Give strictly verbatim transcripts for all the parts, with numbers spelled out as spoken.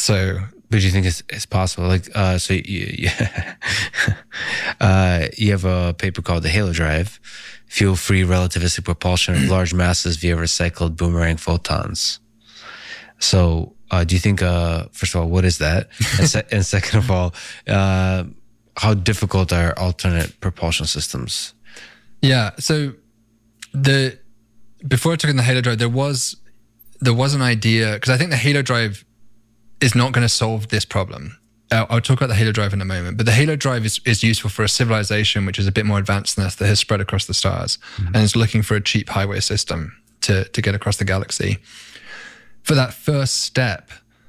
So, but do you think it's, it's possible? Like, uh, so you, you, uh, you have a paper called the Halo Drive, fuel-free relativistic propulsion of large masses via recycled boomerang photons. So, uh, do you think, uh, first of all, what is that? And, se- and second of all, uh, how difficult are alternate propulsion systems? Yeah. So, the before I took in the Halo Drive, there was there was an idea, because I think the Halo Drive is not going to solve this problem. I'll, I'll talk about the Halo Drive in a moment, but the Halo Drive is, is useful for a civilization which is a bit more advanced than us, that has spread across the stars, mm-hmm. and is looking for a cheap highway system to, to get across the galaxy. For that first step,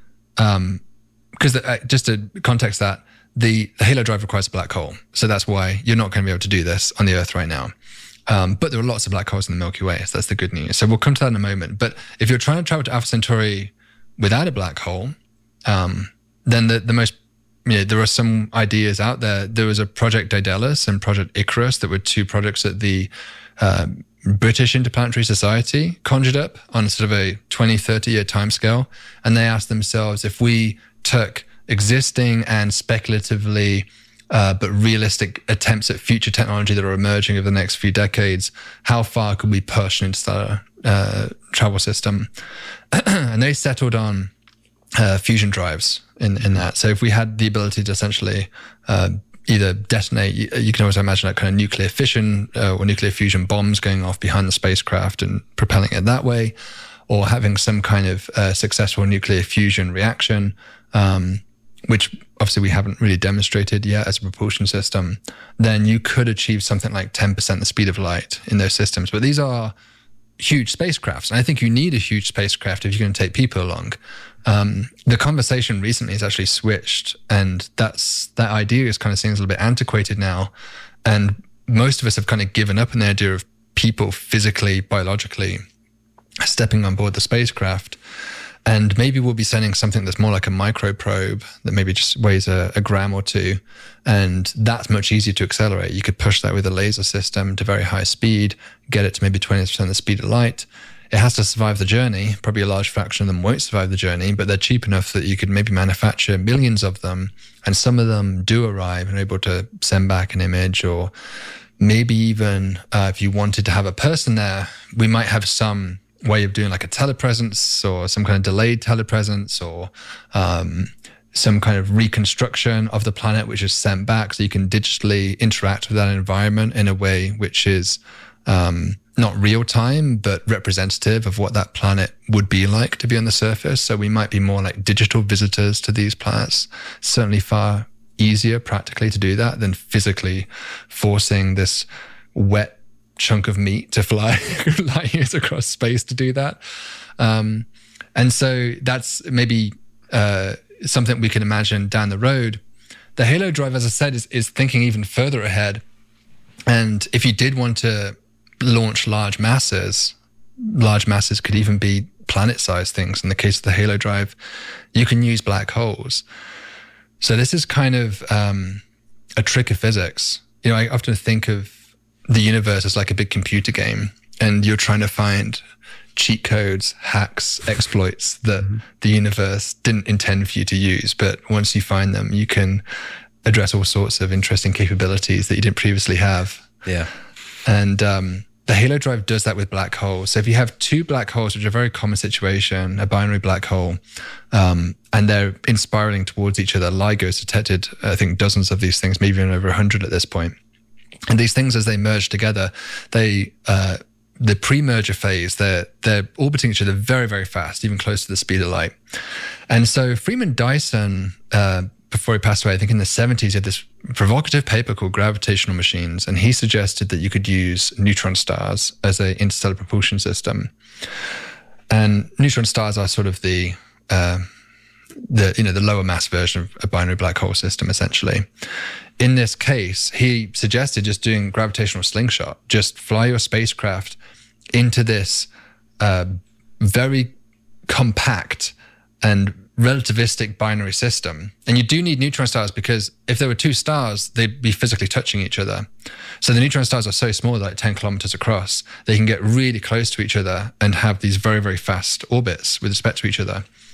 um, because uh, just to context that, the, the Halo Drive requires a black hole. So that's why you're not going to be able to do this on the Earth right now. Um, but there are lots of black holes in the Milky Way, so that's the good news. So we'll come to that in a moment. But if you're trying to travel to Alpha Centauri without a black hole, um, then the, the most, you know, there are some ideas out there. There was a Project Daedalus and Project Icarus that were two projects that the uh, British Interplanetary Society conjured up on sort of a twenty, thirty year timescale. And they asked themselves, if we took existing and speculatively Uh, but realistic attempts at future technology that are emerging over the next few decades, how far could we push an interstellar uh, travel system? And they settled on uh, fusion drives in, in that. So if we had the ability to essentially uh, either detonate, you, you can always imagine like kind of nuclear fission uh, or nuclear fusion bombs going off behind the spacecraft and propelling it that way, or having some kind of uh, successful nuclear fusion reaction, um, which obviously we haven't really demonstrated yet as a propulsion system, then you could achieve something like ten percent the speed of light in those systems. But these are huge spacecrafts. And I think you need a huge spacecraft if you're going to take people along. Um, the conversation recently has actually switched, and that's that idea is kind of seems a little bit antiquated now. And most of us have kind of given up on the idea of people physically, biologically stepping on board the spacecraft. And maybe we'll be sending something that's more like a microprobe that maybe just weighs a, a gram or two. And that's much easier to accelerate. You could push that with a laser system to very high speed, get it to maybe twenty percent the speed of light. It has to survive the journey. Probably a large fraction of them won't survive the journey, but they're cheap enough that you could maybe manufacture millions of them. And some of them do arrive and are able to send back an image, or maybe even uh, if you wanted to have a person there, we might have some way of doing like a telepresence or some kind of delayed telepresence, or um, some kind of reconstruction of the planet, which is sent back so you can digitally interact with that environment in a way which is um, not real time, but representative of what that planet would be like to be on the surface. So we might be more like digital visitors to these planets. Certainly far easier practically to do that than physically forcing this wet chunk of meat to fly light years across space to do that. Um, and so that's maybe uh, something we can imagine down the road. The Halo Drive, as I said, is, is thinking even further ahead. And if you did want to launch large masses, large masses could even be planet-sized things. In the case of the Halo Drive, you can use black holes. So this is kind of um, a trick of physics. You know, I often think of the universe is like a big computer game, and you're trying to find cheat codes, hacks, exploits that mm-hmm. the universe didn't intend for you to use. But once you find them, you can address all sorts of interesting capabilities that you didn't previously have. Yeah. And um, the Halo Drive does that with black holes. So if you have two black holes, which are a very common situation, a binary black hole, um, and they're inspiraling towards each other, LIGO's detected, I think, dozens of these things, maybe even over one hundred at this point. And these things, as they merge together, they uh, the pre-merger phase, they're they're orbiting each other very, very fast, even close to the speed of light. And so Freeman Dyson, uh, before he passed away, I think in the seventies, he had this provocative paper called Gravitational Machines, and he suggested that you could use neutron stars as an interstellar propulsion system. And neutron stars are sort of the uh, the you know the lower mass version of a binary black hole system, essentially. In this case, he suggested just doing gravitational slingshot, just fly your spacecraft into this uh, very compact and relativistic binary system. And you do need neutron stars, because if there were two stars, they'd be physically touching each other. So the neutron stars are so small, they're like ten kilometers across. They can get really close to each other and have these very, very fast orbits with respect to each other.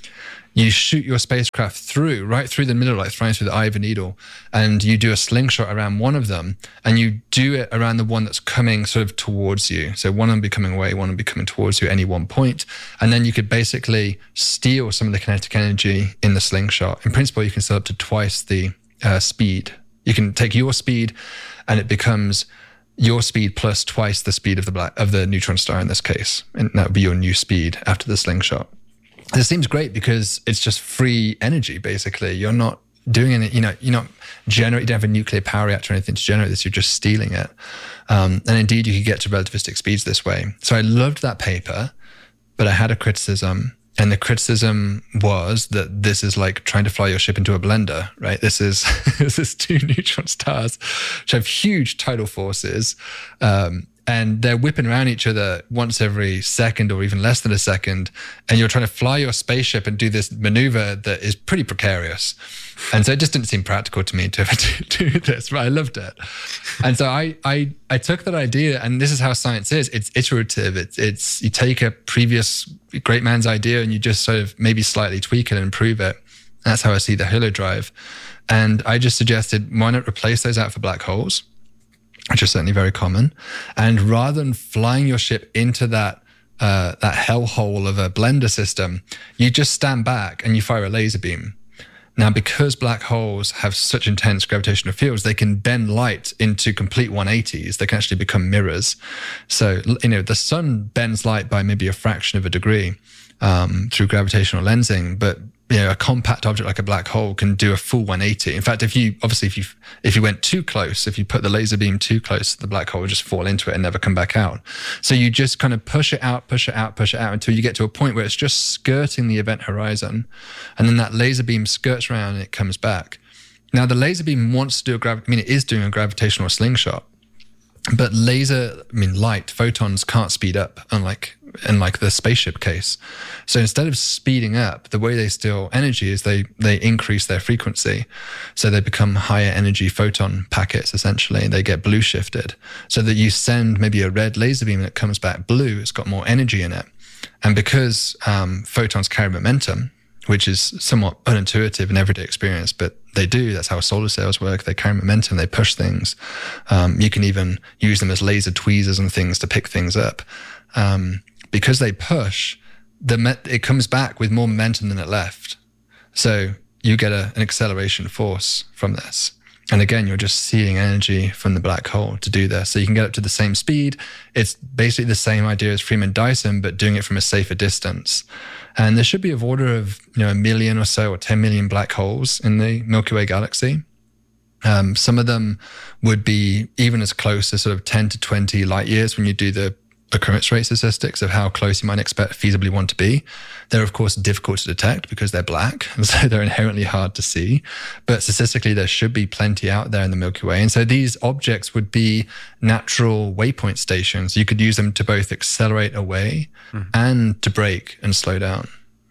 You shoot your spacecraft through, right through the middle, like throwing through the eye of a needle, and you do a slingshot around one of them, and you do it around the one that's coming sort of towards you. So one of them be coming away, one will be coming towards you at any one point. And then you could basically steal some of the kinetic energy in the slingshot. In principle, you can set up to twice the uh, speed. You can take your speed, and it becomes your speed plus twice the speed of the black of the neutron star in this case, and that would be your new speed after the slingshot. This seems great because it's just free energy. Basically, you're not doing any, you know, you're not generating. You don't have a nuclear power reactor or anything to generate this. You're just stealing it. Um, and indeed, you could get to relativistic speeds this way. So I loved that paper, but I had a criticism. And the criticism was that this is like trying to fly your ship into a blender, right? This is this is two neutron stars which have huge tidal forces, um, and they're whipping around each other once every second or even less than a second. And you're trying to fly your spaceship and do this maneuver that is pretty precarious. And so it just didn't seem practical to me to ever do, do this, but I loved it. And so I, I I took that idea, and this is how science is. It's iterative. It's, it's you take a previous great man's idea and you just sort of maybe slightly tweak it and improve it. That's how I see the Halo Drive. And I just suggested, why not replace those out for black holes, which is certainly very common. And rather than flying your ship into that uh, that hellhole of a blender system, you just stand back and you fire a laser beam. Now, because black holes have such intense gravitational fields, they can bend light into complete one eighties. They can actually become mirrors. So, you know, the sun bends light by maybe a fraction of a degree um, through gravitational lensing, but you know, a compact object like a black hole can do a full one eighty. In fact, if you obviously if you if you went too close, if you put the laser beam too close, the black hole would just fall into it and never come back out. So you just kind of push it out, push it out, push it out until you get to a point where it's just skirting the event horizon, and then that laser beam skirts around and it comes back. Now the laser beam wants to do a grav. I mean, it is doing a gravitational slingshot, but laser, I mean, light photons can't speed up, unlike in like the spaceship case. So instead of speeding up, the way they steal energy is they they increase their frequency. So they become higher energy photon packets, essentially. They get blue shifted so that you send maybe a red laser beam and it comes back blue. It's got more energy in it. And because um, photons carry momentum, which is somewhat unintuitive in everyday experience, but they do. That's how solar cells work. They carry momentum. They push things. Um, you can even use them as laser tweezers and things to pick things up. Um, because they push, the met- it comes back with more momentum than it left. So you get a, an acceleration force from this. And again, you're just seeing energy from the black hole to do this. So you can get up to the same speed. It's basically the same idea as Freeman-Dyson, but doing it from a safer distance. And there should be of order of, you know, a million or so or ten million black holes in the Milky Way galaxy. Um, some of them would be even as close as sort of ten to twenty light years when you do the occurrence rate statistics of how close you might expect feasibly one to be. They're, of course, difficult to detect because they're black, and so they're inherently hard to see. But statistically, there should be plenty out there in the Milky Way. And so these objects would be natural waypoint stations. You could use them to both accelerate away mm-hmm. and to brake and slow down.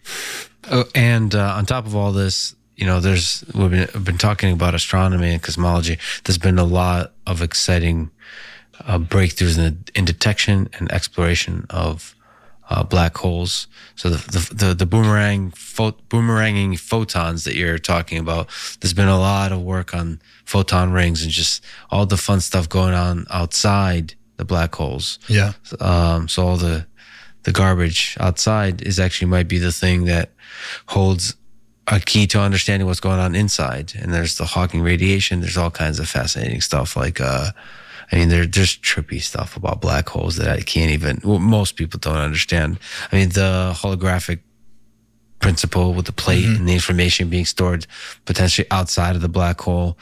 Oh, and uh, on top of all this, you know, there's we've been, we've been talking about astronomy and cosmology. There's been a lot of exciting Uh, breakthroughs in, the, in detection and exploration of uh, black holes. So the the the, the boomerang pho- boomeranging photons that you're talking about. There's been a lot of work on photon rings and just all the fun stuff going on outside the black holes. Yeah. Um, so all the the garbage outside is actually might be the thing that holds a key to understanding what's going on inside. And there's the Hawking radiation. There's all kinds of fascinating stuff like. Uh, I mean, there's just trippy stuff about black holes that I can't even, well, most people don't understand. I mean, the holographic principle with the plate mm-hmm. and the information being stored potentially outside of the black hole.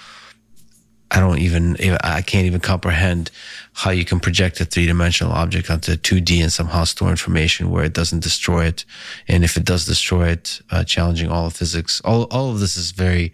I don't even, I can't even comprehend how you can project a three-dimensional object onto two D and somehow store information where it doesn't destroy it. And if it does destroy it, uh, challenging all of physics. All, all of this is very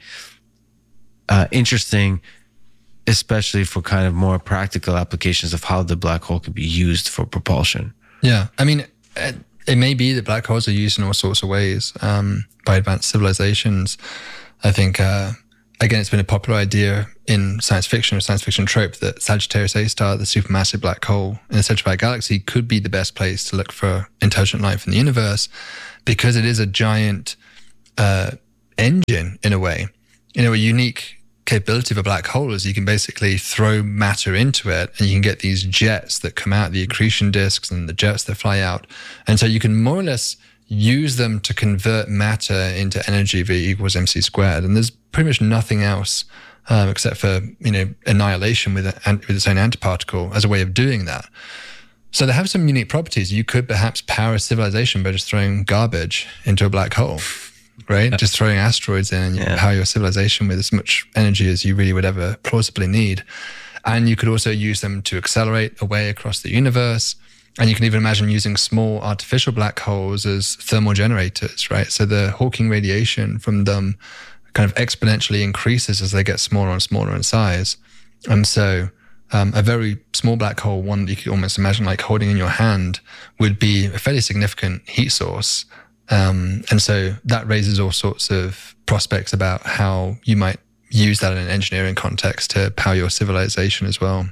uh, interesting, especially for kind of more practical applications of how the black hole could be used for propulsion. Yeah. I mean, it, it may be that black holes are used in all sorts of ways um, by advanced civilizations. I think, uh, again, it's been a popular idea in science fiction or science fiction trope that Sagittarius A star, the supermassive black hole in the center of our galaxy, could be the best place to look for intelligent life in the universe because it is a giant uh, engine in a way. You know, a unique capability of a black hole is you can basically throw matter into it and you can get these jets that come out, the accretion disks and the jets that fly out. And so you can more or less use them to convert matter into energy V equals mc squared. And there's pretty much nothing else um, except for, you know, annihilation with, a, with its own antiparticle as a way of doing that. So they have some unique properties. You could perhaps power civilization by just throwing garbage into a black hole, right? Yeah. Just throwing asteroids in and you yeah. power your civilization with as much energy as you really would ever plausibly need. And you could also use them to accelerate away across the universe. And you can even imagine using small artificial black holes as thermal generators, right? So the Hawking radiation from them kind of exponentially increases as they get smaller and smaller in size. And so um, a very small black hole, one that you could almost imagine like holding in your hand, would be a fairly significant heat source. Um, and so that raises all sorts of prospects about how you might use that in an engineering context to power your civilization as well.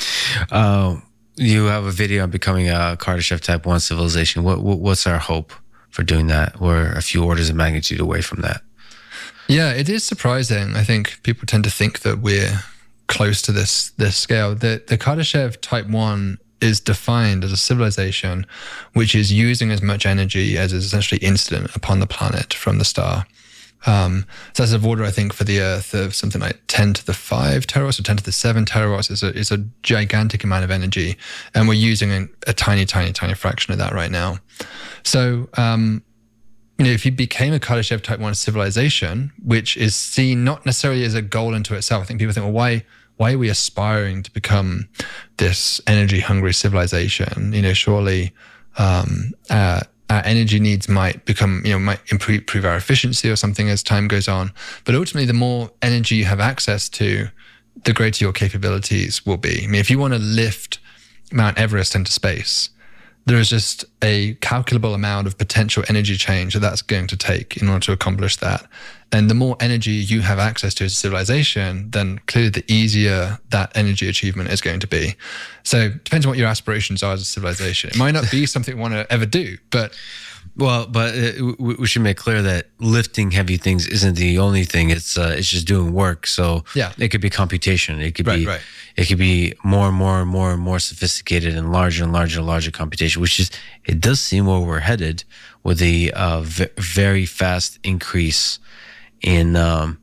Uh, you have a video on becoming a Kardashev Type one civilization. What, what What's our hope for doing that? We're a few orders of magnitude away from that. Yeah, it is surprising. I think people tend to think that we're close to this this scale. The, the Kardashev Type one is defined as a civilization which is using as much energy as is essentially incident upon the planet from the star. Um, so that's of order, I think, for the Earth of something like ten to the five terawatts or ten to the seven terawatts. It's a, it's a gigantic amount of energy. And we're using a, a tiny, tiny, tiny fraction of that right now. So, um, you know, if you became a Kardashev Type one civilization, which is seen not necessarily as a goal into itself, I think people think, well, why, why are we aspiring to become this energy-hungry civilization? You know, surely um, uh, our energy needs might become, you know, might improve, improve our efficiency or something as time goes on. But ultimately, the more energy you have access to, the greater your capabilities will be. I mean, if you want to lift Mount Everest into space, there is just a calculable amount of potential energy change that that's going to take in order to accomplish that. And the more energy you have access to as a civilization, then clearly the easier that energy achievement is going to be. So it depends on what your aspirations are as a civilization. It might not be something you want to ever do, but... Well, but uh, we should make clear that lifting heavy things isn't the only thing. It's uh, it's just doing work. So yeah. It could be computation. It could right, be right. It could be more and more and more and more sophisticated and larger and larger and larger computation. Which is, it does seem where we're headed with the uh, v- very fast increase in um,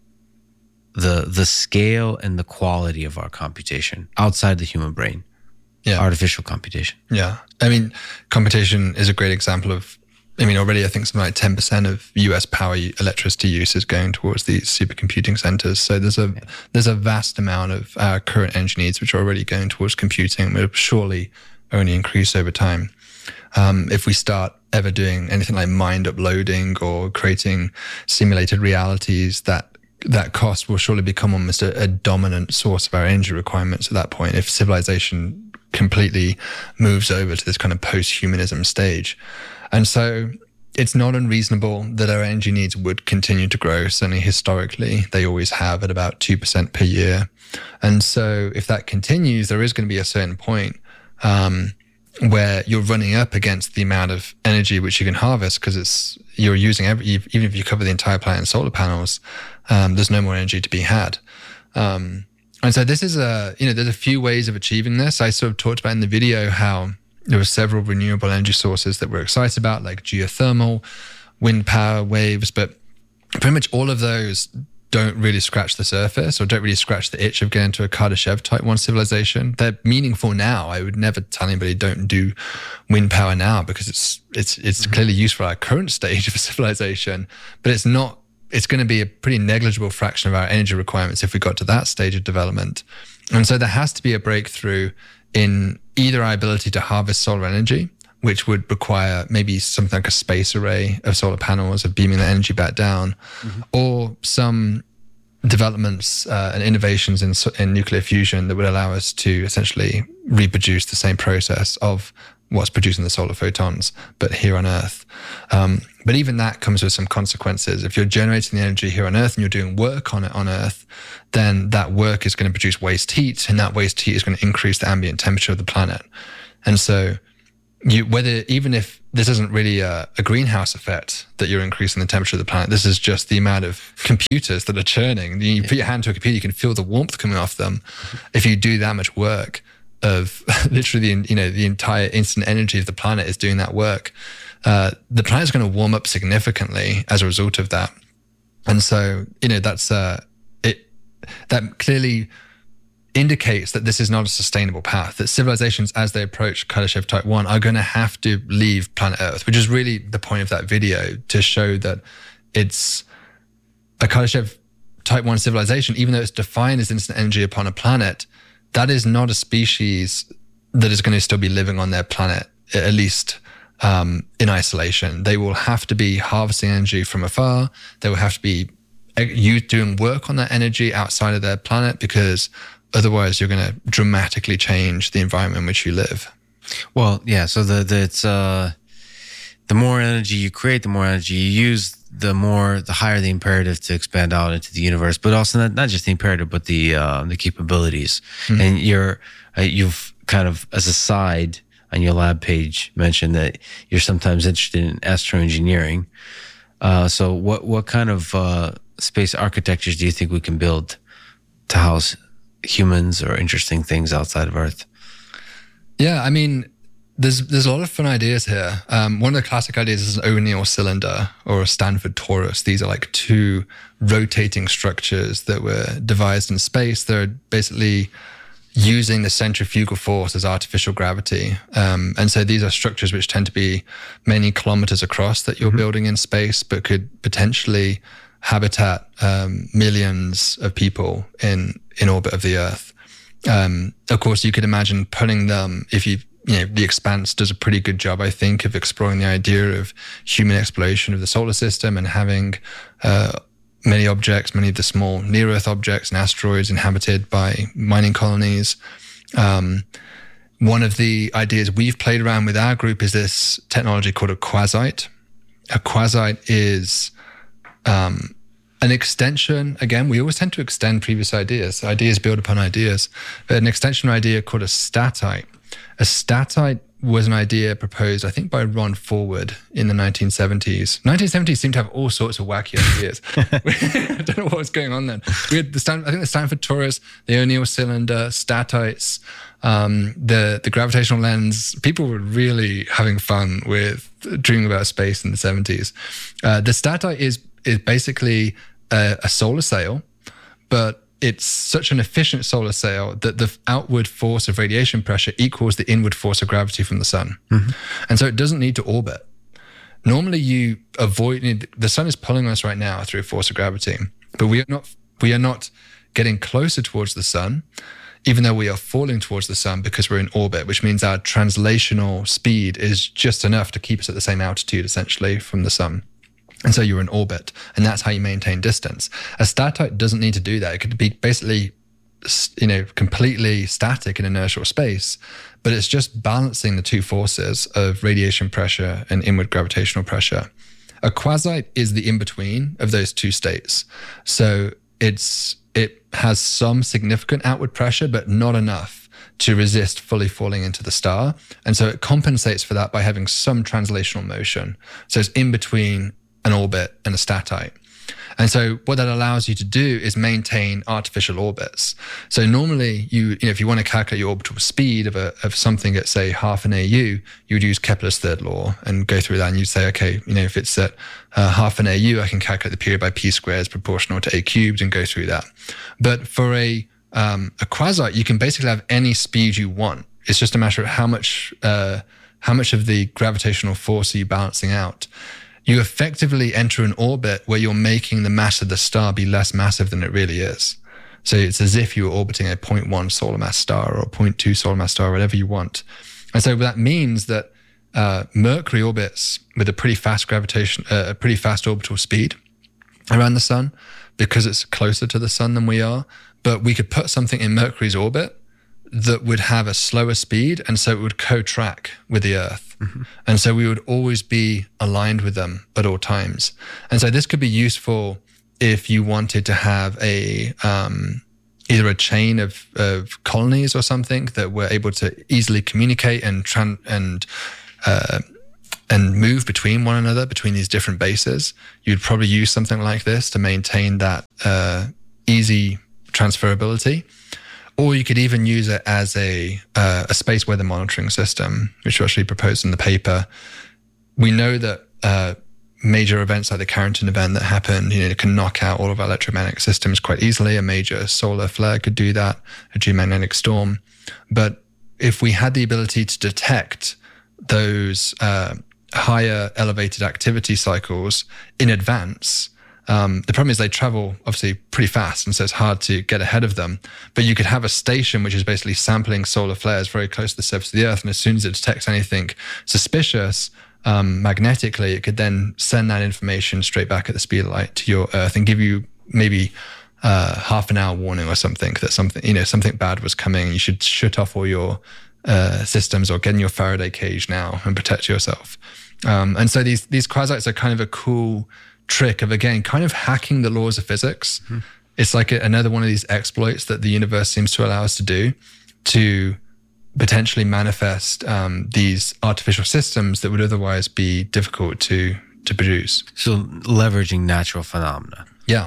the the scale and the quality of our computation outside the human brain. Yeah, artificial computation. Yeah, I mean, computation is a great example of. I mean, already I think something like ten percent of U S power electricity use is going towards these supercomputing centers. So there's a there's a vast amount of our current energy needs which are already going towards computing and will surely only increase over time. Um, if we start ever doing anything like mind uploading or creating simulated realities, that that cost will surely become almost a, a dominant source of our energy requirements at that point, if civilization completely moves over to this kind of post-humanism stage. And so it's not unreasonable that our energy needs would continue to grow. Certainly historically, they always have at about two percent per year. And so if that continues, there is going to be a certain point um, where you're running up against the amount of energy which you can harvest, because it's you're using every, even if you cover the entire planet in solar panels, um, there's no more energy to be had. Um, and so this is a, you know, there's a few ways of achieving this. I sort of talked about in the video how there were several renewable energy sources that we're excited about, like geothermal, wind power, waves, but pretty much all of those don't really scratch the surface or don't really scratch the itch of getting to a Kardashev Type one civilization. They're meaningful now. I would never tell anybody don't do wind power now, because it's it's it's mm-hmm. clearly useful at our current stage of civilization, but it's not, it's going to be a pretty negligible fraction of our energy requirements if we got to that stage of development. And so there has to be a breakthrough in either our ability to harvest solar energy, which would require maybe something like a space array of solar panels of beaming the energy back down, mm-hmm. or some developments uh, and innovations in, in nuclear fusion that would allow us to essentially reproduce the same process of what's producing the solar photons, but here on Earth. Um, but even that comes with some consequences. If you're generating the energy here on Earth and you're doing work on it on Earth, then that work is going to produce waste heat, and that waste heat is going to increase the ambient temperature of the planet. And so you, whether even if this isn't really a, a greenhouse effect that you're increasing the temperature of the planet. This is just the amount of computers that are churning. You put your hand to a computer, you can feel the warmth coming off them. If you do that much work of literally, the, you know, the entire instant energy of the planet is doing that work, uh, the planet's going to warm up significantly as a result of that. And so, you know, that's uh, it. That clearly indicates that this is not a sustainable path, that civilizations, as they approach Kardashev Type one, are going to have to leave planet Earth, which is really the point of that video, to show that it's a Kardashev Type one civilization, even though it's defined as instant energy upon a planet, that is not a species that is going to still be living on their planet, at least um, in isolation. They will have to be harvesting energy from afar. They will have to be you doing work on that energy outside of their planet, because otherwise you're going to dramatically change the environment in which you live. Well, yeah. So the, the it's uh, the more energy you create, the more energy you use, the more the higher the imperative to expand out into the universe. But also not, not just the imperative, but the uh, the capabilities. Mm-hmm. And you're uh, you've kind of, as a side on your lab page, mentioned that you're sometimes interested in astroengineering. Uh, so what what kind of uh, space architectures do you think we can build to house humans or interesting things outside of Earth? Yeah, I mean, there's there's a lot of fun ideas here. Um, one of the classic ideas is an O'Neill cylinder or a Stanford torus. These are like two rotating structures that were devised in space. They're basically using the centrifugal force as artificial gravity. Um, and so these are structures which tend to be many kilometers across that you're mm-hmm. building in space, but could potentially habitat um, millions of people in in orbit of the Earth. Um, of course, you could imagine putting them, if you, you know, the Expanse does a pretty good job, I think, of exploring the idea of human exploration of the solar system and having uh, many objects, many of the small near-Earth objects and asteroids inhabited by mining colonies. Um, one of the ideas we've played around with our group is this technology called a quasite. A quasite is um, an extension. Again, we always tend to extend previous ideas. Ideas build upon ideas. But an extension idea called a statite. A statite was an idea proposed, I think, by Ron Forward in the nineteen seventies. nineteen seventies seemed to have all sorts of wacky ideas. I don't know what was going on then. We had the Stan- I think the Stanford torus, the O'Neill cylinder, statites, um, the the gravitational lens. People were really having fun with dreaming about space in the seventies. Uh, the statite is is basically a, a solar sail, but it's such an efficient solar sail that the outward force of radiation pressure equals the inward force of gravity from the sun. Mm-hmm. And so it doesn't need to orbit. Normally you avoid, the sun is pulling us right now through a force of gravity, but we are not, we are not getting closer towards the sun, even though we are falling towards the sun because we're in orbit, which means our translational speed is just enough to keep us at the same altitude, essentially, from the sun. And so you're in orbit, and that's how you maintain distance. A statite doesn't need to do that. It could be basically, you know, completely static in inertial space, but it's just balancing the two forces of radiation pressure and inward gravitational pressure. A quasite is the in-between of those two states. So it's it has some significant outward pressure, but not enough to resist fully falling into the star. And so it compensates for that by having some translational motion. So it's in between an orbit and a statite. And so what that allows you to do is maintain artificial orbits. So normally, you, you know, if you want to calculate your orbital speed of a of something at, say, half an A U, you would use Kepler's third law and go through that, and you'd say, okay, you know, if it's at uh, half an A U, I can calculate the period by p squared is proportional to a cubed and go through that. But for a um, a quasite, you can basically have any speed you want. It's just a matter of how much uh, how much of the gravitational force are you balancing out. You effectively enter an orbit where you're making the mass of the star be less massive than it really is. So it's as if you were orbiting a zero point one solar mass star or a zero point two solar mass star, whatever you want. And so that means that uh, Mercury orbits with a pretty fast gravitation, uh, a pretty fast orbital speed around the sun because it's closer to the sun than we are. But we could put something in Mercury's orbit that would have a slower speed, and so it would co-track with the Earth. Mm-hmm. And so we would always be aligned with them at all times. And so this could be useful if you wanted to have a um, either a chain of, of colonies or something that were able to easily communicate and tran- and uh, and move between one another, between these different bases, you'd probably use something like this to maintain that uh, easy transferability. Or you could even use it as a uh, a space weather monitoring system, which we actually proposed in the paper. We know that uh, major events like the Carrington event that happened, you know, can knock out all of our electromagnetic systems quite easily. A major solar flare could do that, a geomagnetic storm. But if we had the ability to detect those uh, higher elevated activity cycles in advance, Um, the problem is they travel obviously pretty fast, and so it's hard to get ahead of them. But you could have a station which is basically sampling solar flares very close to the surface of the Earth, and as soon as it detects anything suspicious um, magnetically, it could then send that information straight back at the speed of light to your Earth and give you maybe uh, half an hour warning or something that something you know something bad was coming. You should shut off all your uh, systems or get in your Faraday cage now and protect yourself. Um, and so these these quasites are kind of a cool trick of, again, kind of hacking the laws of physics. Mm-hmm. It's like a, another one of these exploits that the universe seems to allow us to do to potentially manifest um, these artificial systems that would otherwise be difficult to to produce. So leveraging natural phenomena. Yeah.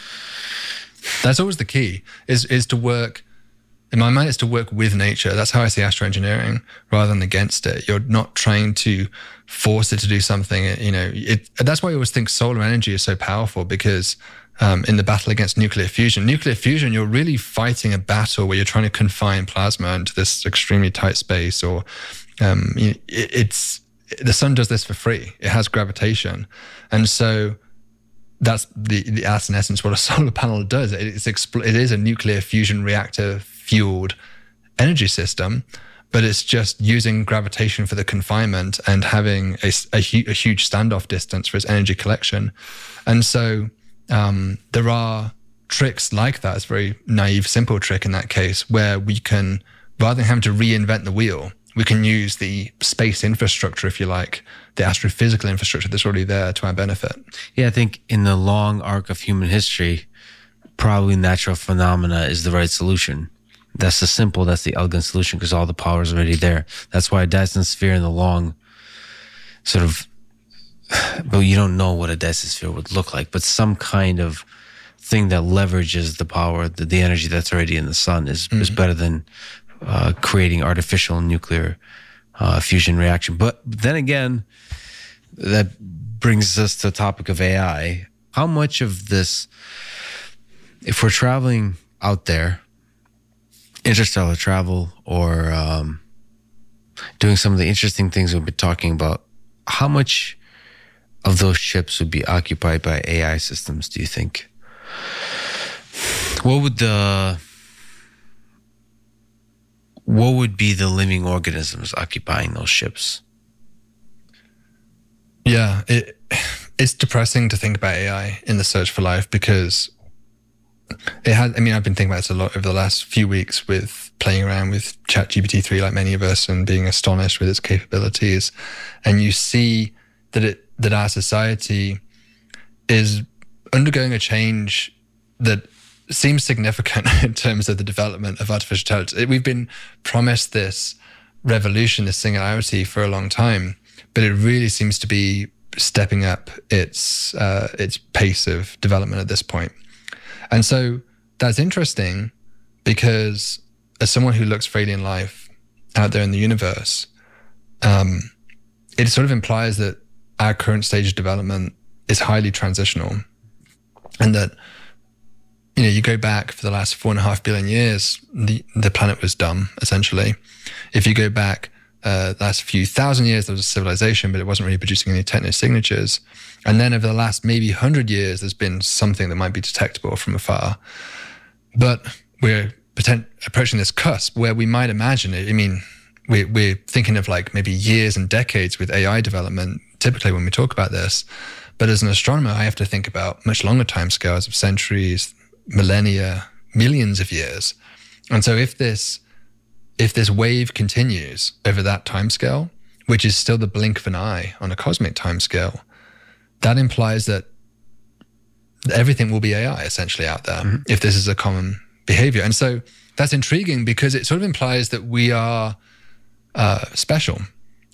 That's always the key, is is to work, in my mind, it's to work with nature. That's how I see astroengineering, rather than against it. You're not trying to force it to do something. You know, it, that's why I always think solar energy is so powerful, because um, in the battle against nuclear fusion, nuclear fusion, you're really fighting a battle where you're trying to confine plasma into this extremely tight space. Or um, it, it's the sun does this for free. It has gravitation, and so that's the, the that's in essence what a solar panel does. It's expl- it is a nuclear fusion reactor fueled energy system, but it's just using gravitation for the confinement and having a, a, hu- a huge standoff distance for its energy collection. And so um, there are tricks like that. It's a very naive, simple trick in that case, where we can, rather than having to reinvent the wheel, we can use the space infrastructure, if you like, the astrophysical infrastructure that's already there to our benefit. Yeah, I think in the long arc of human history, probably natural phenomena is the right solution. That's the simple, that's the elegant solution, because all the power is already there. That's why a Dyson sphere in the long sort of, but you don't know what a Dyson sphere would look like, but some kind of thing that leverages the power, the, the energy that's already in the sun is, mm-hmm. is better than uh, creating artificial nuclear uh, fusion reaction. But then again, that brings us to the topic of A I. How much of this, if we're traveling out there, interstellar travel, or um, doing some of the interesting things we've been talking about, how much of those ships would be occupied by A I systems, do you think? What would the what would be the living organisms occupying those ships? Yeah, it, it's depressing to think about A I in the search for life, because it had, I mean, I've been thinking about this a lot over the last few weeks with playing around with ChatGPT three, like many of us, and being astonished with its capabilities. And you see that it, that our society is undergoing a change that seems significant in terms of the development of artificial intelligence. We've been promised this revolution, this singularity for a long time, but it really seems to be stepping up its uh, its pace of development at this point. And so that's interesting, because as someone who looks for alien life out there in the universe, um, it sort of implies that our current stage of development is highly transitional, and that, you know, you go back for the last four and a half billion years, the, the planet was dumb, essentially. If you go back uh, the last few thousand years, there was a civilization, but it wasn't really producing any techno-signatures. And then over the last maybe hundred years, there's been something that might be detectable from afar. But we're potent- approaching this cusp where we might imagine it. I mean, we're, we're thinking of like maybe years and decades with A I development, typically when we talk about this. But as an astronomer, I have to think about much longer timescales of centuries, millennia, millions of years. And so if this if this wave continues over that timescale, which is still the blink of an eye on a cosmic timescale, that implies that everything will be A I essentially out there, mm-hmm. if this is a common behavior. And so that's intriguing, because it sort of implies that we are uh, special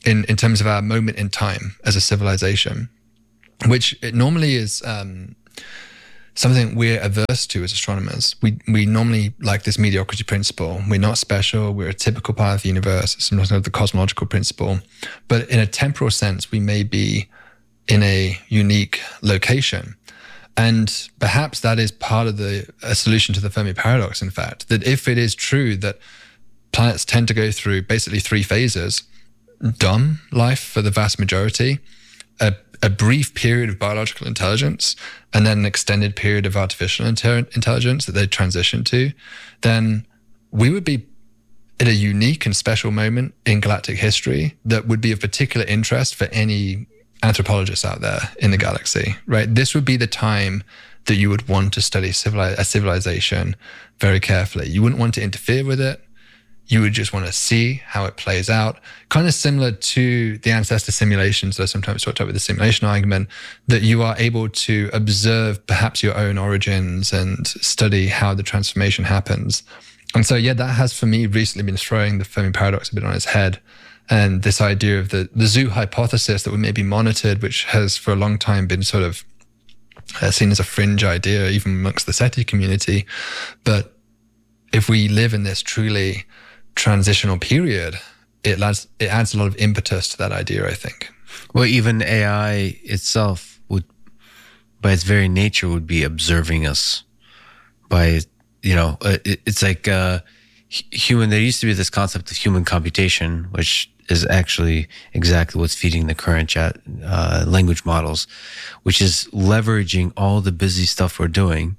in, in terms of our moment in time as a civilization, which it normally is um, something we're averse to as astronomers. We we normally like this mediocrity principle. We're not special. We're a typical part of the universe. It's sometimes the cosmological principle. But in a temporal sense, we may be in a unique location. And perhaps that is part of the a solution to the Fermi paradox, in fact, that if it is true that planets tend to go through basically three phases, dumb life for the vast majority, a, a brief period of biological intelligence, and then an extended period of artificial inter- intelligence that they transition to, then we would be at a unique and special moment in galactic history that would be of particular interest for any anthropologists out there in the galaxy, right? This would be the time that you would want to study civili- a civilization very carefully. You wouldn't want to interfere with it. You would just want to see how it plays out. Kind of similar to the ancestor simulations that I sometimes talked about with the simulation argument, that you are able to observe perhaps your own origins and study how the transformation happens. And so, yeah, that has for me recently been throwing the Fermi paradox a bit on its head. And this idea of the, the zoo hypothesis that we may be monitored, which has for a long time been sort of uh, seen as a fringe idea, even amongst the SETI community. But if we live in this truly transitional period, it adds, it adds a lot of impetus to that idea, I think. Well, even A I itself would, by its very nature, would be observing us. By, you know, it, it's like uh, human, there used to be this concept of human computation, which is actually exactly what's feeding the current chat uh, language models, which is leveraging all the busy stuff we're doing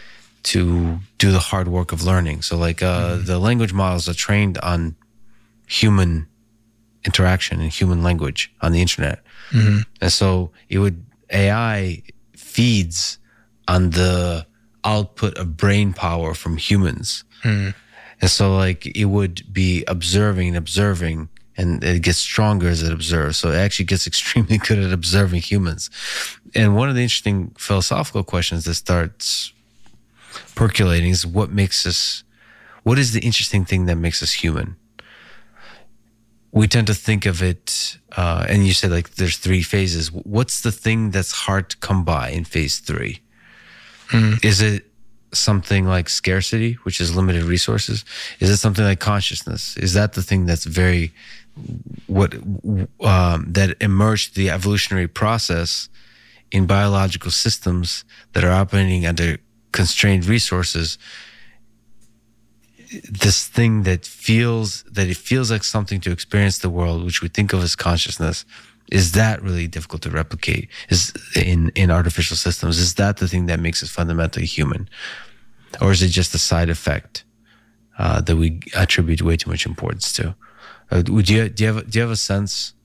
to do the hard work of learning. So like uh, mm-hmm. the language models are trained on human interaction and human language on the internet. Mm-hmm. And so it would, A I feeds on the output of brain power from humans. Mm-hmm. And so like it would be observing and observing, and it gets stronger as it observes. So it actually gets extremely good at observing humans. And one of the interesting philosophical questions that starts percolating is what makes us, what is the interesting thing that makes us human? We tend to think of it, uh, and you said like there's three phases. What's the thing that's hard to come by in phase three? Mm. Is it something like scarcity, which is limited resources? Is it something like consciousness? Is that the thing that's very, what, um, that emerged the evolutionary process in biological systems that are operating under constrained resources? This thing that feels that it feels like something to experience the world, which we think of as consciousness, is that really difficult to replicate? Is in in artificial systems? Is that the thing that makes us fundamentally human, or is it just a side effect uh, that we attribute way too much importance to? Uh, would you do you have do you have a sense?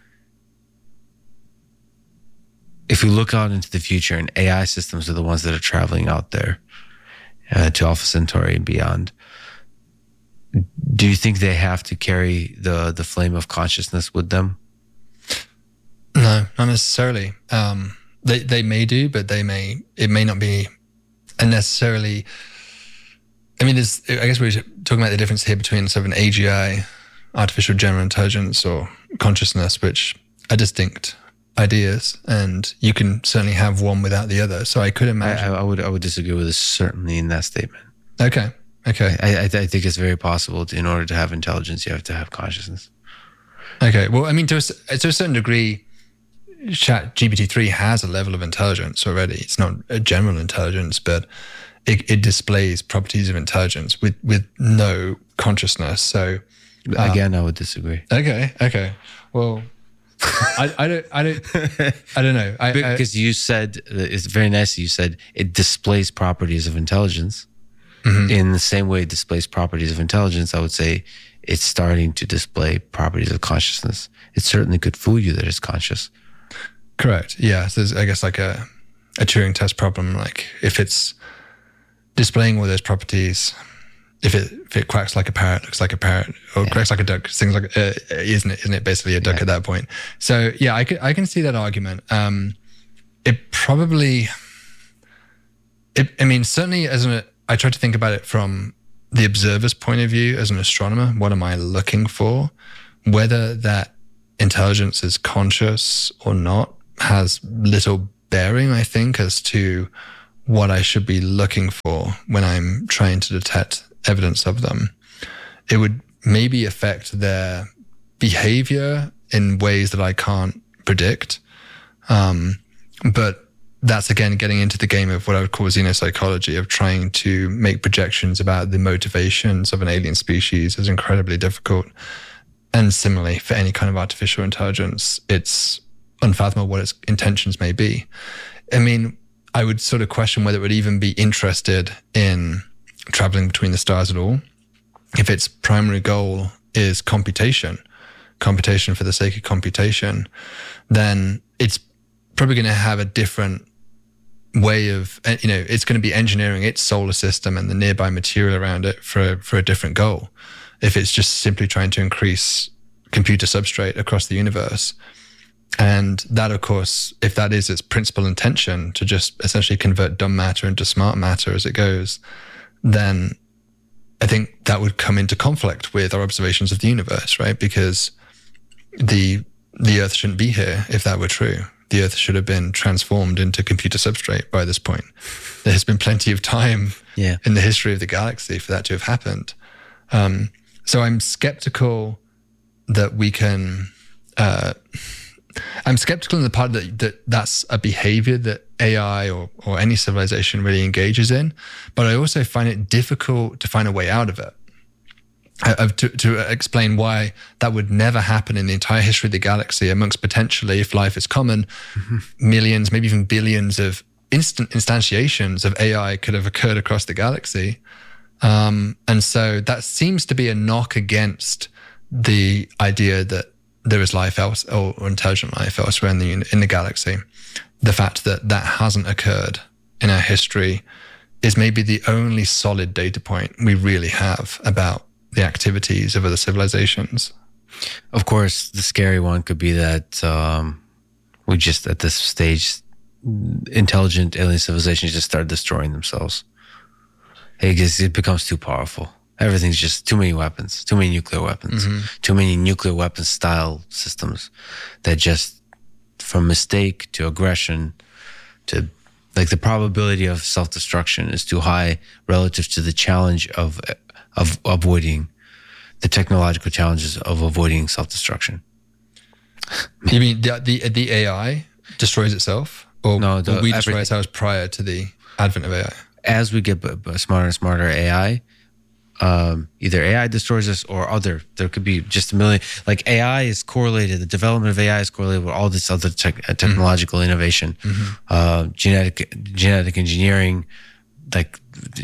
If we look out into the future and A I systems are the ones that are traveling out there uh, to Alpha Centauri and beyond, do you think they have to carry the, the flame of consciousness with them? No, not necessarily. Um, they they may do, but they may it may not be necessarily. I mean, there's, I guess we're talking about the difference here between sort of an A G I, artificial general intelligence, or consciousness, which are distinct ideas, and you can certainly have one without the other. So I could imagine. I, I would I would disagree with this certainly in that statement. Okay. Okay. I, I, I think it's very possible to, in order to have intelligence, you have to have consciousness. Okay. Well, I mean, to a, to a certain degree, Chat G P T three has a level of intelligence already. It's not a general intelligence, but it, it displays properties of intelligence with, with no consciousness. So uh, again, I would disagree. Okay. Okay. Well, I, I don't, I don't, I don't know. I, because I, you said, it's very nice. You said it displays properties of intelligence. Mm-hmm. In the same way it displays properties of intelligence, I would say it's starting to display properties of consciousness. It certainly could fool you that it's conscious. Correct. Yeah. So there's, I guess, like a, a Turing test problem. Like if it's displaying all those properties, if it if it quacks like a parrot, looks like a parrot, or yeah. quacks like a duck, things like, uh, isn't it? Isn't it basically a duck yeah. at that point? So yeah, I can I can see that argument. Um, it probably, it, I mean, certainly as an I try to think about it from the observer's point of view as an astronomer. What am I looking for? Whether that intelligence is conscious or not has little bearing, I think, as to what I should be looking for when I'm trying to detect evidence of them. It would maybe affect their behavior in ways that I can't predict. Um, but that's, again, getting into the game of what I would call xenopsychology, of trying to make projections about the motivations of an alien species is incredibly difficult. And similarly, for any kind of artificial intelligence, it's unfathomable what its intentions may be. I mean, I would sort of question whether it would even be interested in traveling between the stars at all. If its primary goal is computation, computation for the sake of computation, then it's probably going to have a different way of, you know, it's going to be engineering its solar system and the nearby material around it for, for a different goal. If it's just simply trying to increase computer substrate across the universe. And that, of course, if that is its principal intention, to just essentially convert dumb matter into smart matter as it goes, then I think that would come into conflict with our observations of the universe, right? Because the the Earth shouldn't be here if that were true. The Earth should have been transformed into computer substrate by this point. There has been plenty of time yeah. in the history of the galaxy for that to have happened. Um, so I'm skeptical that we can... Uh, I'm skeptical in the part that, that that's a behavior that A I or, or any civilization really engages in, but I also find it difficult to find a way out of it. I, to, to explain why that would never happen in the entire history of the galaxy amongst potentially, if life is common, mm-hmm. millions, maybe even billions of instant instantiations of A I could have occurred across the galaxy. Um, and so that seems to be a knock against the idea that there is life else or, or intelligent life elsewhere in the in the galaxy. The fact that that hasn't occurred in our history is maybe the only solid data point we really have about the activities of other civilizations. Of course, the scary one could be that um, we just, at this stage, intelligent alien civilizations just start destroying themselves. It, gets, it becomes too powerful. Everything's just too many weapons, too many nuclear weapons, mm-hmm. too many nuclear weapon style systems that just, from mistake to aggression to, like, the probability of self-destruction is too high relative to the challenge of of avoiding the technological challenges of avoiding self-destruction. You mean the the, the A I destroys itself, or no, the, we destroy ourselves prior to the advent of A I? As we get b- b- smarter and smarter A I, um, either A I destroys us or other. There could be just a million. Like, A I is correlated. The development of A I is correlated with all this other tech, technological mm-hmm. innovation, mm-hmm. Uh, genetic genetic engineering, like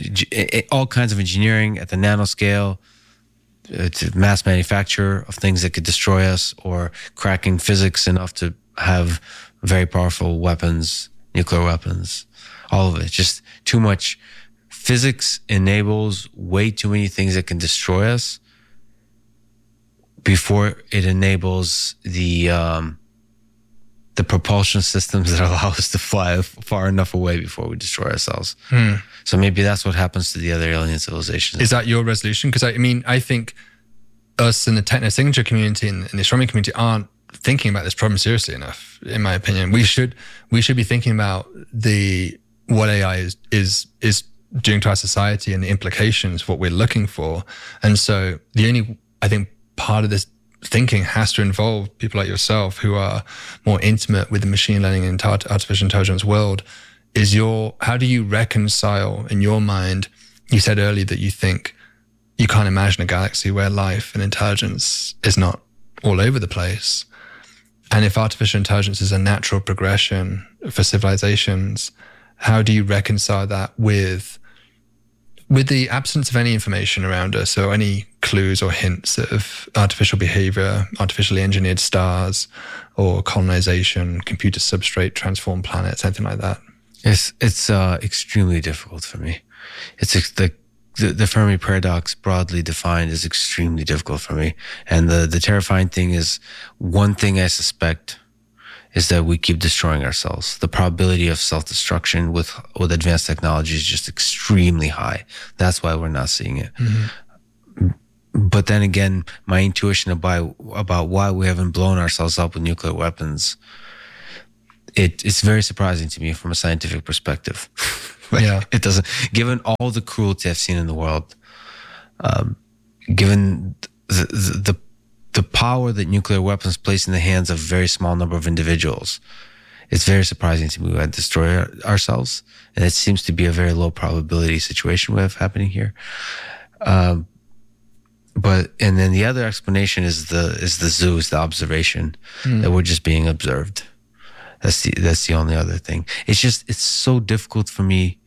all kinds of engineering at the nanoscale, uh, to mass manufacture of things that could destroy us, or cracking physics enough to have very powerful weapons, nuclear weapons, all of it. Just too much. Physics enables way too many things that can destroy us before it enables the um, the propulsion systems that allow us to fly far enough away before we destroy ourselves. Hmm. So maybe that's what happens to the other alien civilizations. Is that your resolution? Because I, I mean, I think us in the techno-signature community and the astronomy community aren't thinking about this problem seriously enough, in my opinion. We should we should be thinking about the what A I is is is doing to our society and the implications, what we're looking for. And so the only, I think, part of this thinking has to involve people like yourself who are more intimate with the machine learning and artificial intelligence world. Is your, how do you reconcile in your mind, you said earlier that you think you can't imagine a galaxy where life and intelligence is not all over the place. And if artificial intelligence is a natural progression for civilizations, how do you reconcile that with with the absence of any information around us, or any clues or hints of artificial behavior, artificially engineered stars, or colonization, computer substrate, transformed planets, anything like that? It's it's uh, extremely difficult for me. It's the, the the Fermi paradox, broadly defined, is extremely difficult for me. And the the terrifying thing is, one thing I suspect is that we keep destroying ourselves. The probability of self-destruction with with advanced technology is just extremely high. That's why we're not seeing it. Mm-hmm. but then again, my intuition about about why we haven't blown ourselves up with nuclear weapons, it it's very surprising to me from a scientific perspective. Like, yeah, it doesn't. Given all the cruelty I've seen in the world, um, given the, the the the power that nuclear weapons place in the hands of a very small number of individuals, it's very surprising to me we had destroy ourselves, and it seems to be a very low probability situation we have happening here. Um, but and then the other explanation is the is the zoo, is the observation mm. that we're just being observed. That's the that's the only other thing. It's just it's so difficult for me.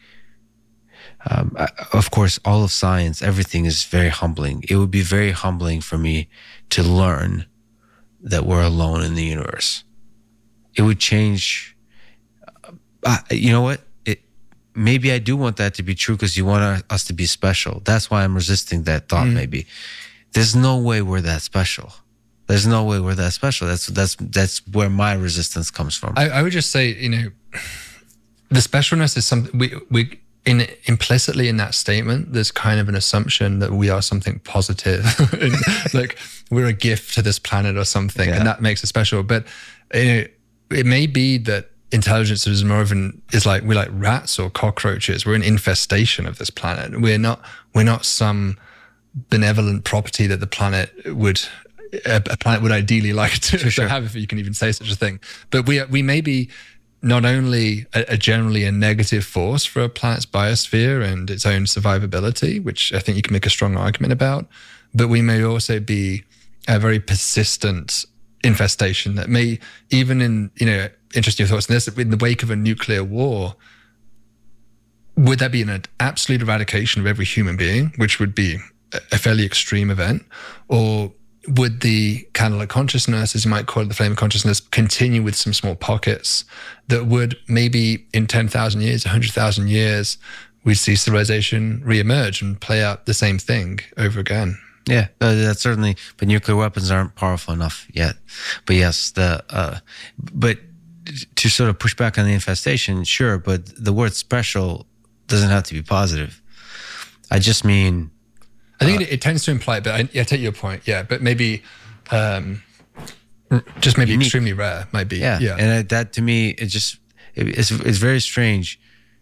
Um, I, of course, all of science, everything is very humbling. It would be very humbling for me to learn that we're alone in the universe. It would change. Uh, you know what? It maybe I do want that to be true because you want our, us to be special. That's why I'm resisting that thought. Mm. Maybe there's no way we're that special. There's no way we're that special. That's that's that's where my resistance comes from. I, I would just say, you know, the specialness is something we we in implicitly in that statement. There's kind of an assumption that we are something positive, like we're a gift to this planet or something, yeah. and that makes us special. But you know, it may be that intelligence is more of an is like we're like rats or cockroaches. We're an infestation of this planet. We're not we're not some benevolent property that the planet would. A, a planet would ideally like to, to sure. have, if you can even say such a thing. But we we may be not only a, a generally a negative force for a planet's biosphere and its own survivability, which I think you can make a strong argument about, but we may also be a very persistent infestation that may, even in, you know, interesting thoughts on this, in the wake of a nuclear war, would that be an absolute eradication of every human being, which would be a fairly extreme event, or would the candle of consciousness, as you might call it, the flame of consciousness, continue with some small pockets that would maybe in ten thousand years, one hundred thousand years, we'd see civilization reemerge and play out the same thing over again? Yeah, uh, that's certainly, but nuclear weapons aren't powerful enough yet. But yes, the uh, but to sort of push back on the infestation, sure, but the word special doesn't have to be positive. I just mean... I think uh, it, it tends to imply, but I, I take your point, yeah, but maybe um, just maybe unique. Extremely rare might be. Yeah, yeah. And that to me, it just, it, it's, it's very strange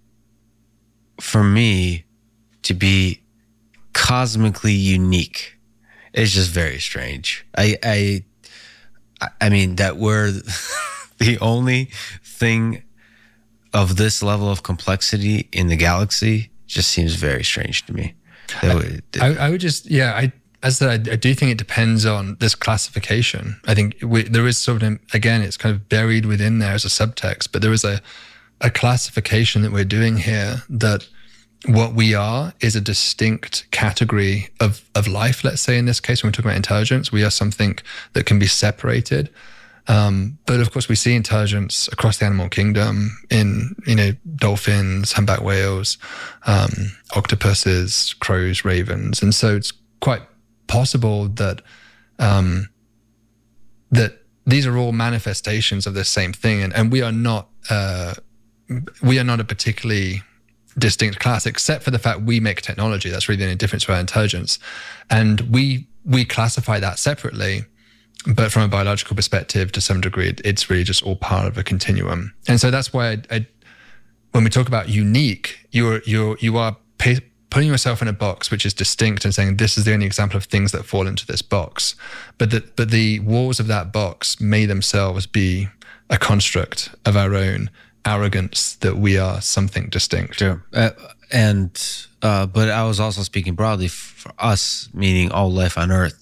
for me to be cosmically unique. It's just very strange. I, I, I mean, that we're the only thing of this level of complexity in the galaxy just seems very strange to me. I, I, I would just, yeah, I, as I, I do think it depends on this classification. I think we, there is sort of, again, it's kind of buried within there as a subtext, but there is a, a classification that we're doing here that what we are is a distinct category of, of life. Let's say in this case, when we're talking about intelligence, we are something that can be separated. Um, but of course, we see intelligence across the animal kingdom in, you know, dolphins, humpback whales, um, octopuses, crows, ravens. And so it's quite possible that um, that these are all manifestations of this same thing. And, and we are not uh, we are not a particularly distinct class, except for the fact we make technology. That's really the only difference to our intelligence. And we we classify that separately. But from a biological perspective, to some degree, it's really just all part of a continuum. And so that's why I, I, when we talk about unique, you're you're you are pay, putting yourself in a box which is distinct and saying this is the only example of things that fall into this box. But the, but the walls of that box may themselves be a construct of our own arrogance that we are something distinct. Sure. Uh, and uh, but I was also speaking broadly for us, meaning all life on Earth.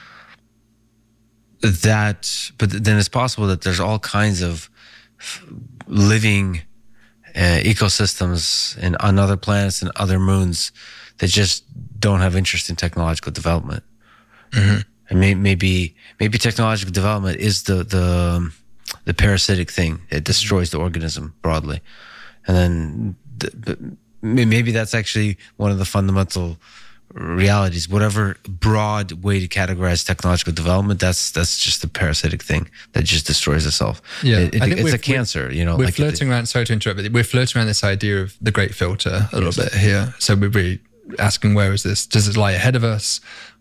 That, but then it's possible that there's all kinds of living uh, ecosystems and on other planets and other moons that just don't have interest in technological development. Mm-hmm. And may, maybe maybe technological development is the the the parasitic thing that destroys the organism broadly, and then the, maybe that's actually one of the fundamental realities. Whatever broad way to categorize technological development, that's that's just a parasitic thing that just destroys itself. Yeah, it, it, I think it's a cancer. You know, we're like flirting it, around. Sorry to interrupt, but we're flirting around this idea of the great filter a little bit here. So we're really asking, where is this? Does it lie ahead of us?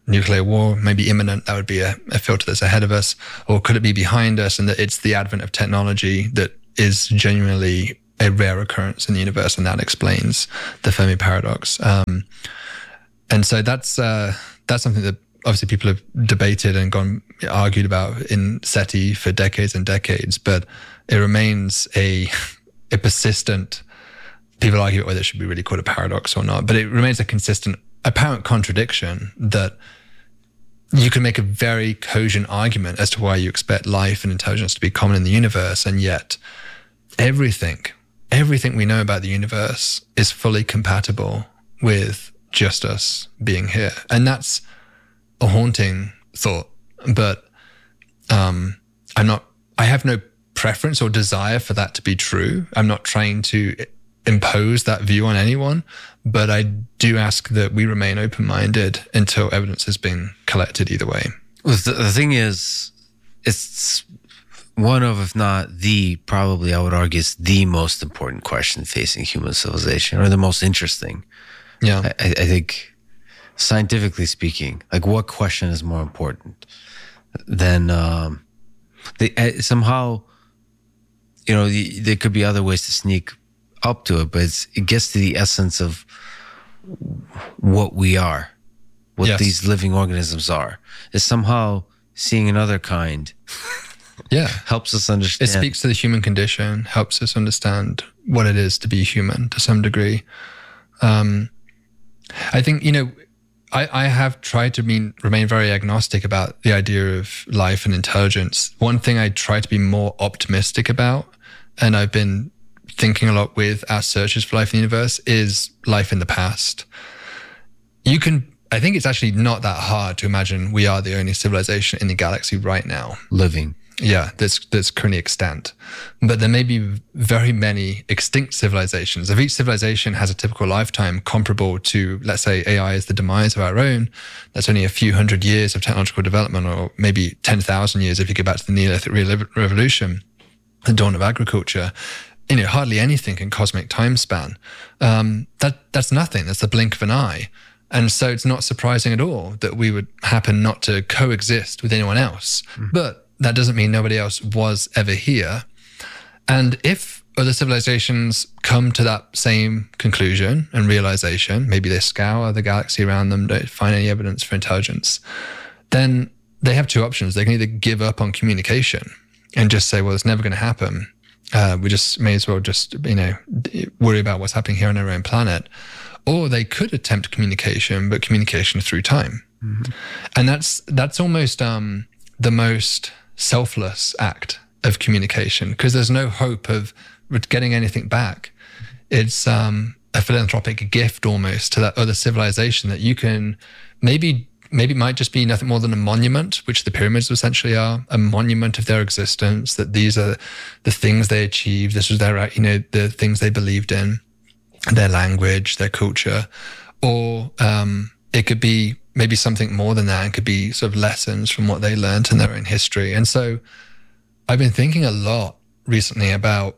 nuclear war may be imminent? That would be a, a filter that's ahead of us. Or could it be behind us, and that it's the advent of technology that is genuinely a rare occurrence in the universe, and that explains the Fermi paradox. Um, and so that's uh, that's something that obviously people have debated and gone argued about in SETI for decades and decades, but it remains a a persistent. People argue whether it should be really called a paradox or not, but it remains a consistent, apparent contradiction that you can make a very cogent argument as to why you expect life and intelligence to be common in the universe, and yet everything, everything we know about the universe is fully compatible with just us being here. And that's a haunting thought, but um, I'm not, I have no preference or desire for that to be true. I'm not trying to impose that view on anyone, but I do ask that we remain open-minded until evidence has been collected either way. Well, the, the thing is, it's one of, if not the, probably I would argue it's the most important question facing human civilization, or the most interesting. Yeah. I, I think scientifically speaking, like what question is more important than um, they, somehow, you know, the, there could be other ways to sneak up to it, but it's, it gets to the essence of what we are, what yes. these living organisms are. Is somehow seeing another kind yeah helps us understand. It speaks to the human condition, helps us understand what it is to be human to some degree. Um, I think, you know, I, I have tried to mean, remain very agnostic about the idea of life and intelligence. One thing I try to be more optimistic about, and I've been thinking a lot with our searches for life in the universe, is life in the past. You can, I think it's actually not that hard to imagine we are the only civilization in the galaxy right now. Living. Yeah, that's that's currently extant. But there may be very many extinct civilizations. If each civilization has a typical lifetime comparable to, let's say, A I is the demise of our own, that's only a few hundred years of technological development, or maybe ten thousand years if you go back to the Neolithic Revolution, the dawn of agriculture. You know, hardly anything in cosmic time span. Um, that that's nothing. That's the blink of an eye. And so it's not surprising at all that we would happen not to coexist with anyone else. Mm. But that doesn't mean nobody else was ever here. And if other civilizations come to that same conclusion and realization, maybe they scour the galaxy around them, don't find any evidence for intelligence, then they have two options. They can either give up on communication and just say, well, it's never going to happen. Uh, we just may as well just, you know, worry about what's happening here on our own planet. Or they could attempt communication, but communication through time. Mm-hmm. And that's that's almost um, the most selfless act of communication, because there's no hope of getting anything back. It's um, a philanthropic gift almost to that other civilization that you can maybe, maybe it might just be nothing more than a monument, which the pyramids essentially are, a monument of their existence, that these are the things they achieved. This was their, you know, the things they believed in, their language, their culture. Or um, it could be maybe something more than that. It could be sort of lessons from what they learned in their own history. And so I've been thinking a lot recently about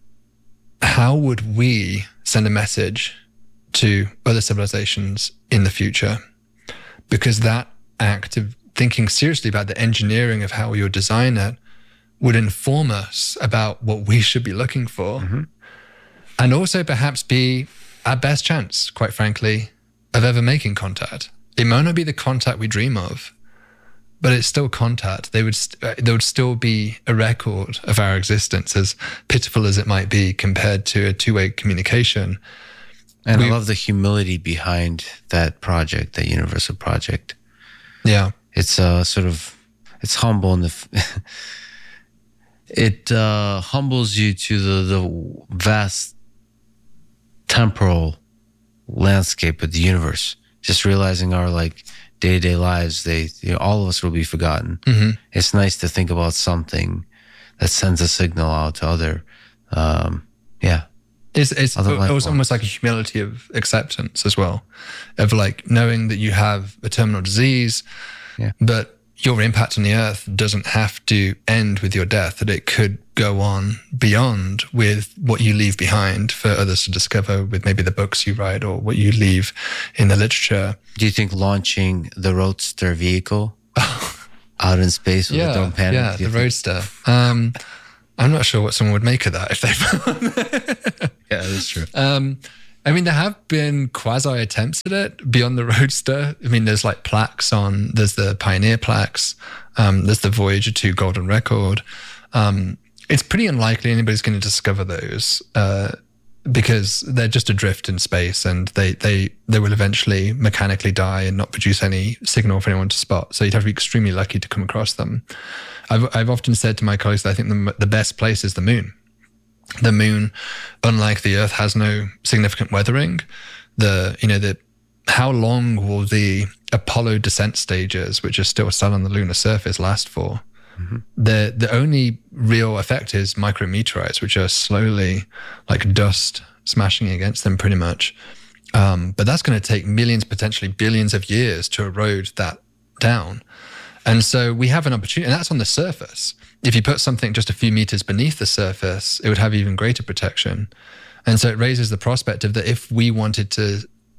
how would we send a message to other civilizations in the future? Because that act of thinking seriously about the engineering of how we would design it would inform us about what we should be looking for. Mm-hmm. And also perhaps be our best chance, quite frankly, of ever making contact. It might not be the contact we dream of, but it's still contact. They would st- there would still be a record of our existence, as pitiful as it might be compared to a two-way communication. And we, I love the humility behind that project, that universal project. Yeah. It's uh, sort of, it's humble. And the it uh, humbles you to the, the vast temporal landscape of the universe. Just realizing our like day-to-day lives, they, you know, all of us will be forgotten. Mm-hmm. It's nice to think about something that sends a signal out to other, um, yeah. It's, it's it was almost like a humility of acceptance as well, of like knowing that you have a terminal disease, yeah. but your impact on the earth doesn't have to end with your death, that it could go on beyond with what you leave behind for others to discover, with maybe the books you write or what you leave in the literature. Do you think launching the Roadster vehicle out in space with yeah, a drone panic? Yeah, the think? Roadster. Um, I'm not sure what someone would make of that if they. Yeah, that's true. Um, I mean, there have been quasi attempts at it beyond the Roadster. I mean, there's like plaques on, there's the Pioneer plaques, um, there's the Voyager two Golden Record. Um, it's pretty unlikely anybody's going to discover those uh, because they're just adrift in space, and they, they, they will eventually mechanically die and not produce any signal for anyone to spot. So you'd have to be extremely lucky to come across them. I've, I've often said to my colleagues that I think the, the best place is the moon. The moon, unlike the Earth, has no significant weathering. The, you know, the, how long will the Apollo descent stages, which are still still on the lunar surface, last for? Mm-hmm. The the only real effect is micrometeorites, which are slowly, like dust, smashing against them pretty much. Um, but that's going to take millions, potentially billions of years to erode that down. And so we have an opportunity, and that's on the surface. If you put something just a few meters beneath the surface, it would have even greater protection. And so it raises the prospect of that if we wanted to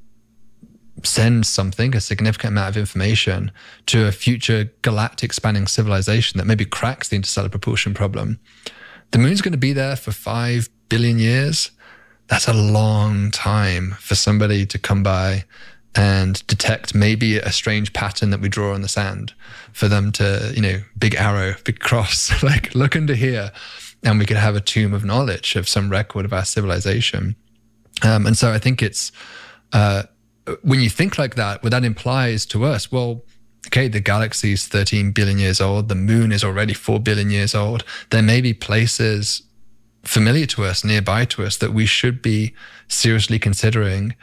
send something, a significant amount of information, to a future galactic spanning civilization that maybe cracks the interstellar propulsion problem, the moon's going to be there for five billion years. That's a long time for somebody to come by and detect maybe a strange pattern that we draw on the sand, for them to, you know, big arrow, big cross, like look under here, and we could have a tomb of knowledge of some record of our civilization. Um, and so I think it's, uh, when you think like that, what that implies to us, well, okay, the galaxy is thirteen billion years old, the moon is already four billion years old. There may be places familiar to us, nearby to us, that we should be seriously considering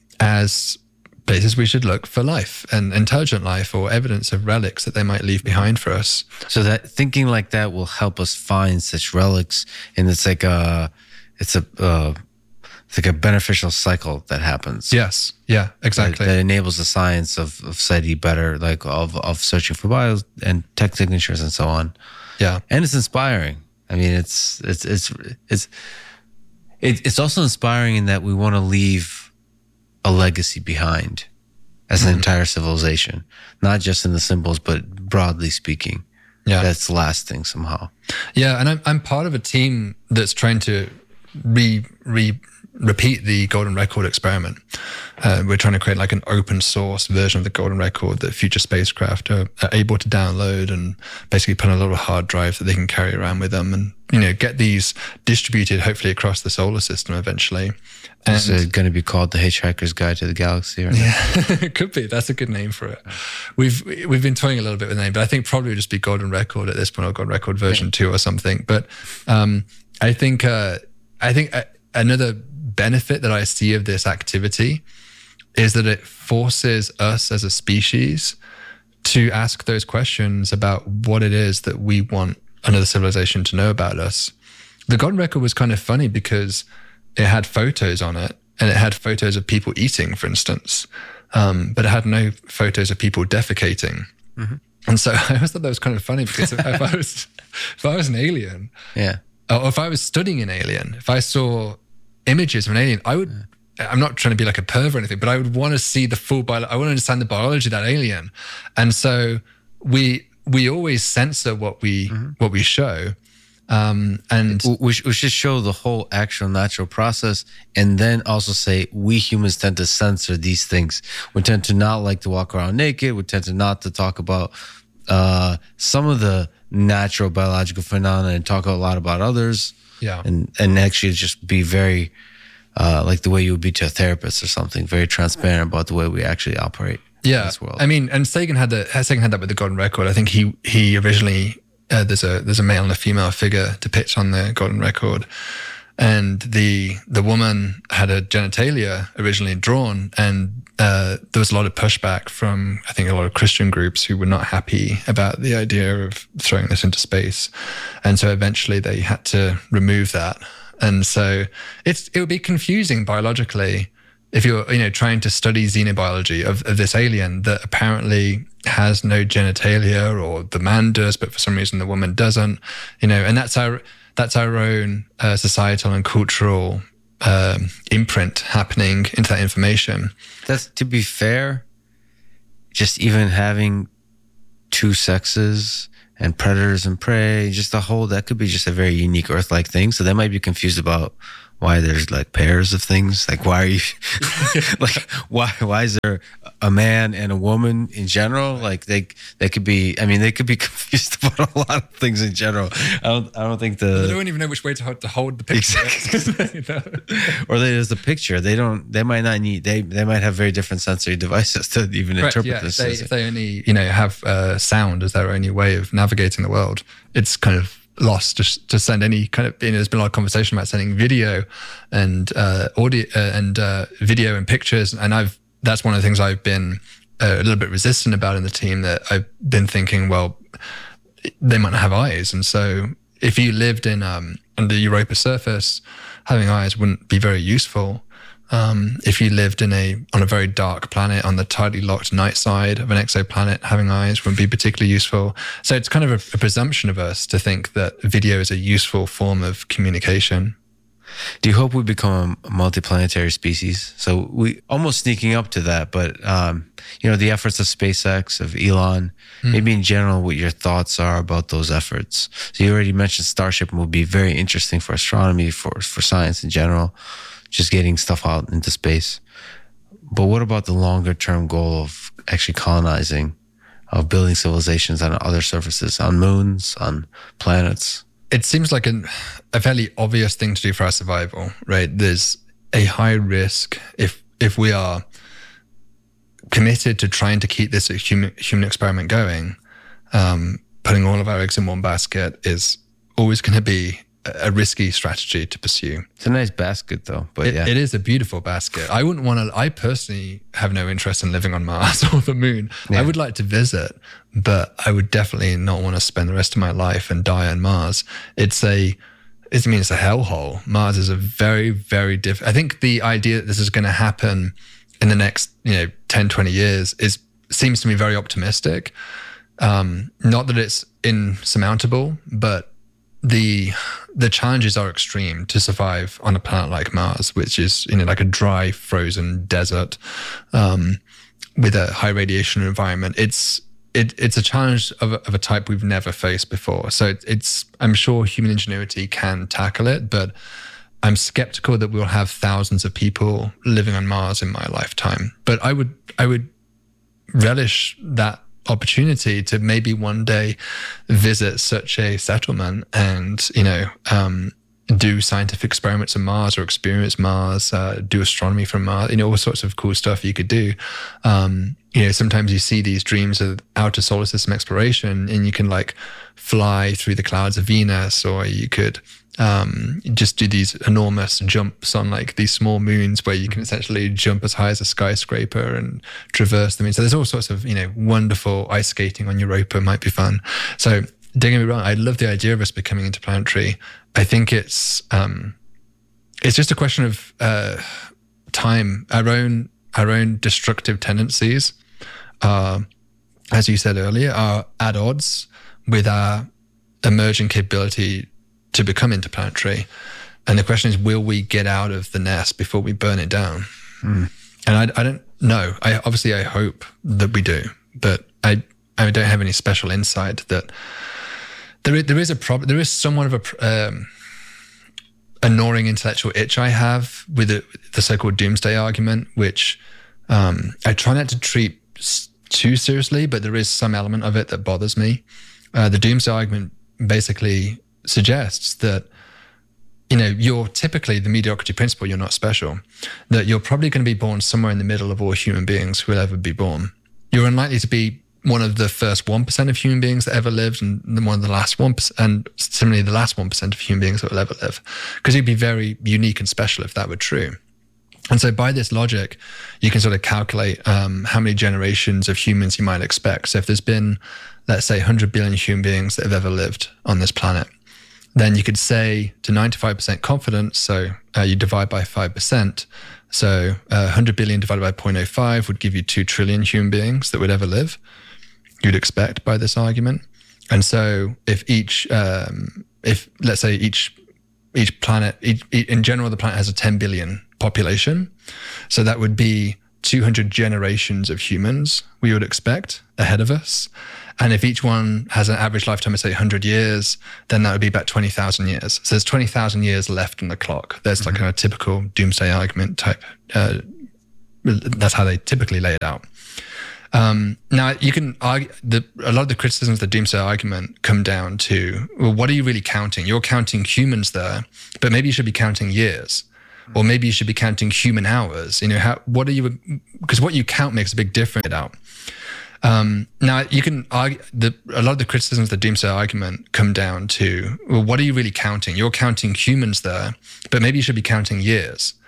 as places we should look for life and intelligent life, or evidence of relics that they might leave behind for us. So that thinking like that will help us find such relics, and it's like a, it's a, uh, it's like a beneficial cycle that happens. Yes. Yeah. Exactly. That, that enables the science of of SETI better, like of of searching for bio and tech signatures and so on. Yeah. And it's inspiring. I mean, it's it's it's it's it, it's also inspiring in that we want to leave a legacy behind as an mm-hmm. entire civilization, not just in the symbols, but broadly speaking. Yeah, that's lasting somehow. Yeah, and I'm I'm part of a team that's trying to re re repeat the Golden Record experiment. Uh, we're trying to create like an open source version of the Golden Record that future spacecraft are, are able to download and basically put on a little hard drive that they can carry around with them, and, you know, get these distributed hopefully across the solar system eventually. And is it going to be called the Hitchhiker's Guide to the Galaxy? Or yeah, it could be. That's a good name for it. We've we've been toying a little bit with the name, but I think probably it would just be Golden Record at this point, or Golden Record version yeah. two or something. But um, I think uh, I think uh, another benefit that I see of this activity is that it forces us as a species to ask those questions about what it is that we want another civilization to know about us. The Golden Record was kind of funny because it had photos on it, and it had photos of people eating, for instance, um, but it had no photos of people defecating. Mm-hmm. And so I always thought that was kind of funny, because if, if I was if I was an alien, yeah, or if I was studying an alien, if I saw images of an alien, I would. I'm not trying to be like a perv or anything, but I would want to see the full bio. I want to understand the biology of that alien, and so we we always censor what we mm-hmm. what we show. Um, and we, sh- we should show the whole actual natural process, and then also say we humans tend to censor these things. We tend to not like to walk around naked. We tend to not to talk about uh, some of the natural biological phenomena and talk a lot about others. Yeah, and and actually just be very uh, like the way you would be to a therapist or something, very transparent about the way we actually operate. Yeah, in this world. I mean, and Sagan had the Sagan had that with the Golden Record. I think he he originally. Uh, there's a there's a male and a female figure depicted on the Golden Record, and the the woman had a genitalia originally drawn, and uh, there was a lot of pushback from, I think, a lot of Christian groups who were not happy about the idea of throwing this into space, and so eventually they had to remove that. And so it's it would be confusing biologically if you're, you know, trying to study xenobiology of, of this alien that apparently has no genitalia, or the man does, but for some reason the woman doesn't, you know, and that's our that's our own uh, societal and cultural um, imprint happening into that information. That's, to be fair, just even having two sexes and predators and prey, just the whole, that could be just a very unique Earth-like thing. So they might be confused about why there's like pairs of things. Like, why are you, like, why, why is there a man and a woman in general? Like, they, they could be, I mean, they could be confused about a lot of things in general. I don't, I don't think the, they don't even know which way to hold, to hold the picture. Exactly. Or there's the picture. They don't, they might not need, they, they might have very different sensory devices to even Correct, interpret yeah. this. If they, if they only, you know, have uh, sound as their only way of navigating the world, it's kind of lost to, to send any kind of, you know, there's been a lot of conversation about sending video and uh, audio uh, and uh, video and pictures. And I've, that's one of the things I've been uh, a little bit resistant about in the team, that I've been thinking, well, they might not have eyes. And so if you lived in um, on the Europa surface, having eyes wouldn't be very useful. Um, if you lived in a on a very dark planet on the tightly locked night side of an exoplanet, having eyes wouldn't be particularly useful. So it's kind of a, a presumption of us to think that video is a useful form of communication. Do you hope we become a multiplanetary species? So we almost sneaking up to that, but um, you know, the efforts of SpaceX, of Elon, mm. maybe in general, what your thoughts are about those efforts. So you already mentioned Starship will be very interesting for astronomy, for for science in general, just getting stuff out into space. But what about the longer term goal of actually colonizing, of building civilizations on other surfaces, on moons, on planets? It seems like an, a fairly obvious thing to do for our survival, right? There's a high risk if if we are committed to trying to keep this human, human experiment going, um, putting all of our eggs in one basket is always going to be a risky strategy to pursue. It's a nice basket though, but it, yeah. It is a beautiful basket. I wouldn't want to, I personally have no interest in living on Mars or the moon. Yeah. I would like to visit, but I would definitely not want to spend the rest of my life and die on Mars. It's a, it means it's a hellhole. Mars is a very, very different, I think the idea that this is going to happen in the next, you know, ten, twenty years is, seems to me very optimistic. Um, not that it's insurmountable, but the the challenges are extreme to survive on a planet like Mars, which is, you know, like a dry, frozen desert um, with a high radiation environment. It's it it's a challenge of a, of a type we've never faced before. So it, it's I'm sure human ingenuity can tackle it, but I'm skeptical that we'll have thousands of people living on Mars in my lifetime. But I would I would relish that opportunity to maybe one day visit such a settlement and, you know, um, do scientific experiments on Mars or experience Mars, uh, do astronomy from Mars, you know, all sorts of cool stuff you could do. Um, you know, sometimes you see these dreams of outer solar system exploration and you can like fly through the clouds of Venus, or you could um, just do these enormous jumps on like these small moons where you can essentially jump as high as a skyscraper and traverse them. So there's all sorts of, you know, wonderful ice skating on Europa might be fun. So don't get me wrong, I love the idea of us becoming interplanetary. I think it's um, it's just a question of uh, time. Our own our own destructive tendencies, uh, as you said earlier, are at odds with our emerging capability to become interplanetary. And the question is, will we get out of the nest before we burn it down? Mm. And I, I don't know. I obviously I hope that we do, but I I don't have any special insight that there is, there is a problem. There is somewhat of a um, a gnawing intellectual itch I have with the, the so-called doomsday argument, which um, I try not to treat too seriously, but there is some element of it that bothers me. Uh, the doomsday argument basically suggests that, you know, you're typically the mediocrity principle, you're not special, that you're probably going to be born somewhere in the middle of all human beings who will ever be born. You're unlikely to be one of the first one percent of human beings that ever lived and one of the last one percent, and similarly the last one percent of human beings that will ever live, because you'd be very unique and special if that were true. And so by this logic, you can sort of calculate um, how many generations of humans you might expect. So if there's been, let's say, one hundred billion human beings that have ever lived on this planet, then you could say to ninety-five percent confidence, so uh, you divide by five percent. So uh, one hundred billion divided by zero point zero five would give you two trillion human beings that would ever live, you'd expect by this argument. And so if each, um, if let's say each each planet, each, in general, the planet has a ten billion population. So that would be two hundred generations of humans we would expect ahead of us. And if each one has an average lifetime of, say, one hundred years, then that would be about twenty thousand years. So there's twenty thousand years left on the clock. There's mm-hmm. like a typical doomsday argument type. Uh, that's how they typically lay it out. Um, now, you can argue, the, a lot of the criticisms of the doomsday argument come down to, well, what are you really counting? You're counting humans there, but maybe you should be counting years. Or maybe you should be counting human hours. You know, how, what are you, because what you count makes a big difference out. Um, now, you can argue, the, a lot of the criticisms of the doomsday argument come down to, well, what are you really counting? You're counting humans there, but maybe you should be counting years.